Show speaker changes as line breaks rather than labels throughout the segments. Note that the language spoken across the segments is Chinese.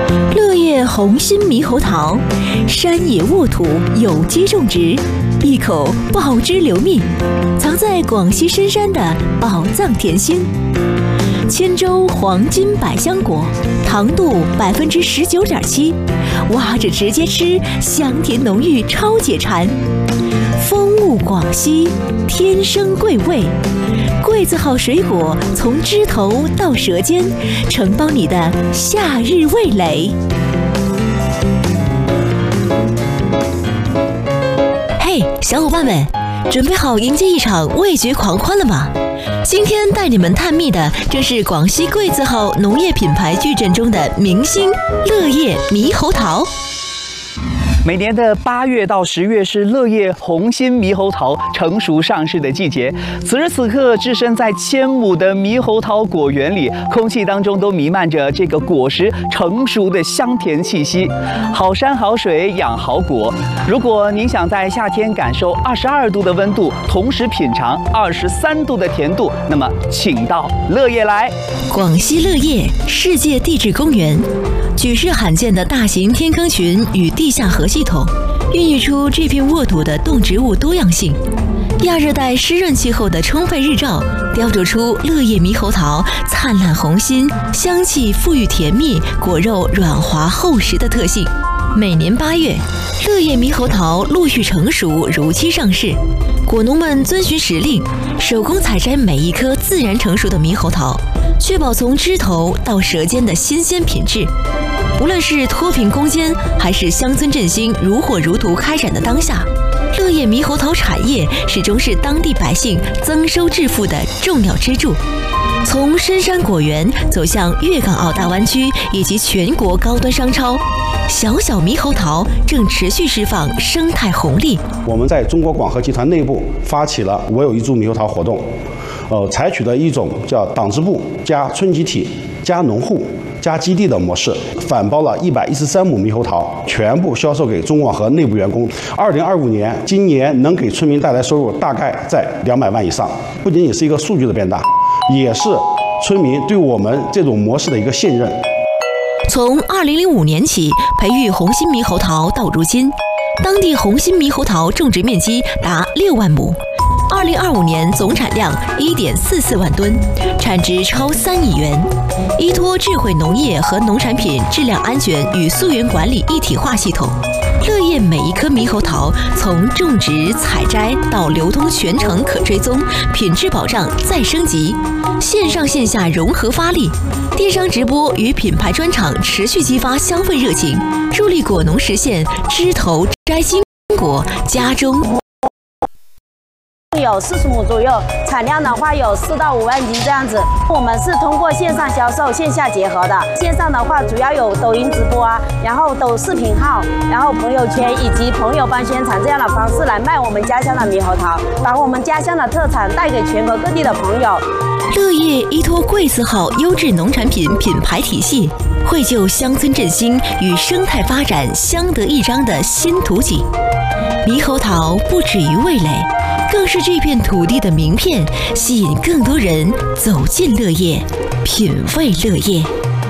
乐业红心猕猴桃，山野沃土有机种植，一口爆汁流蜜，藏在广西深山的宝藏甜心。千州黄金百香果，糖度19.7%，挖着直接吃，香甜浓郁，超解馋。风物广西，天生贵味。桂字号水果从枝头到舌尖，承包你的夏日味蕾。嘿，小伙伴们，准备好迎接一场味觉狂欢了吗？今天带你们探秘的正是广西桂字号农业品牌矩阵中的明星乐业猕猴桃。
每年的8月到10月是乐业红心猕猴桃成熟上市的季节。此时此刻，置身在1000亩的猕猴桃果园里，空气当中都弥漫着这个果实成熟的香甜气息。好山好水养好果。如果您想在夏天感受22度的温度，同时品尝23度的甜度，那么请到乐业来。
广西乐业世界地质公园，举世罕见的大型天坑群与地下河系统，孕育出这片沃土的动植物多样性。亚热带湿润气候的充沛日照，雕琢出乐业猕猴桃灿烂红心，香气馥郁甜蜜，果肉软滑厚实的特性。每年8月，乐业猕猴桃陆续成熟，如期上市。果农们遵循时令，手工采摘每一颗自然成熟的猕猴桃，确保从枝头到舌尖的新鲜品质。无论是脱贫攻坚，还是乡村振兴如火如荼开展的当下，乐业猕猴桃产业始终是当地百姓增收致富的重要支柱。从深山果园走向粤港澳大湾区以及全国高端商超，小小猕猴桃正持续释放生态红利。
我们在中国广核集团内部发起了我有一株猕猴桃活动，采取的一种叫党支部加村集体加农户加基地的模式，反包了113亩猕猴桃，全部销售给中广核内部员工。2025年，今年能给村民带来收入大概在200万以上。不仅仅是一个数据的变大，也是村民对我们这种模式的一个信任。
从2005年起培育红心猕猴桃到如今，当地红心猕猴桃种植面积达6万亩。2025年总产量1.44万吨，产值超3亿元。依托智慧农业和农产品质量安全与溯源管理一体化系统，乐业每一颗猕猴桃从种植、采摘到流通全程可追踪，品质保障再升级，线上线下融合发力，电商直播与品牌专场持续激发消费热情，助力果农实现枝头摘金果，家中。
有40亩左右，产量的话有4到5万斤这样子。我们是通过线上销售、线下结合的。线上的话主要有抖音直播啊，然后视频号，然后朋友圈以及朋友帮宣传这样的方式来卖我们家乡的猕猴桃，把我们家乡的特产带给全国各地的朋友。
乐业依托桂字号优质农产品品牌体系，绘就乡村振兴与生态发展相得益彰的新图景。猕猴桃不止于味蕾，更是这片土地的名片，吸引更多人走进乐业，品味乐业。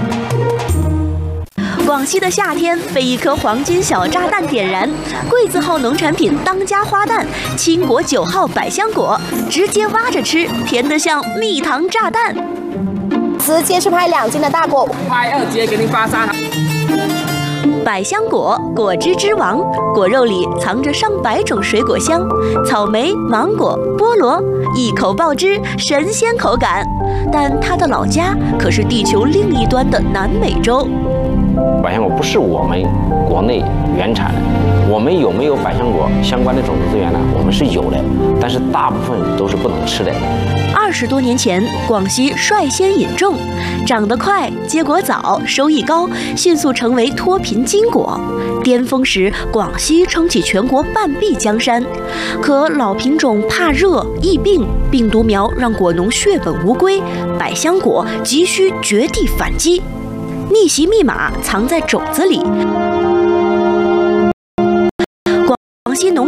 广西的夏天被一颗黄金小炸弹点燃，桂字号农产品当家花旦青果9号百香果，直接挖着吃，甜得像蜜糖炸弹。
直接是拍2斤的大果，
拍2斤给您发3。
百香果，果汁之王，果肉里藏着上百种水果香，草莓、芒果、菠萝，一口爆汁，神仙口感。但它的老家可是地球另一端的南美洲。
百香果不是我们国内原产的，我们有没有百香果相关的种子资源呢？我们是有的，但是大部分都是不能吃的。
20多年前，广西率先引种，长得快，结果早，收益高，迅速成为脱贫金果。巅峰时，广西撑起全国半壁江山。可老品种怕热易病，病毒苗让果农血本无归，百香果急需绝地反击。逆袭密码藏在种子里。广西农